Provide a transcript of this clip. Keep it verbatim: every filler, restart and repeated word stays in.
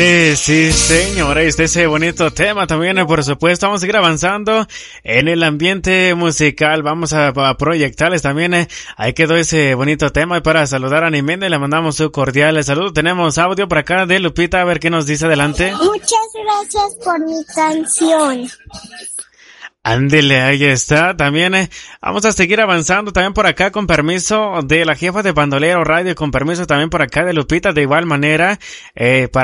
Sí, sí, señores, de ese bonito tema también, eh, por supuesto, vamos a seguir avanzando en el ambiente musical, vamos a, a proyectarles también, eh, ahí quedó ese bonito tema, y para saludar a Nimenda le mandamos su cordial saludo. Tenemos audio por acá de Lupita, a ver qué nos dice adelante. Muchas gracias por mi canción. Ándele, ahí está. También eh, vamos a seguir avanzando también por acá con permiso de la jefa de Bandolero Radio, con permiso también por acá de Lupita, de igual manera, eh, para